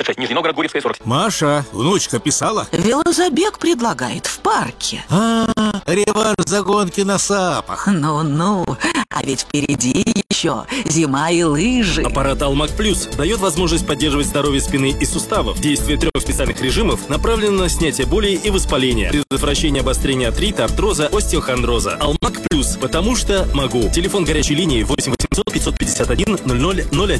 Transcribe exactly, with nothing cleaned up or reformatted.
шесть, Нижний Новгород, Гурьевская, сорок. Маша, внучка писала? Велозабег предлагает в парке. А, реванш за гонки на сапах. Ну-ну, а ведь впереди еще зима и лыжи. Аппарат Алмаг Плюс дает возможность поддерживать здоровье спины и суставов. Действие трех специальных режимов направлено на снятие боли и воспаления, предотвращение обострения артрита, артроза, остеохондроза. Алмаг Плюс, потому что могу. Телефон горячей линии восемь восемьсот пятьсот пятьдесят один ноль ноль ноль один.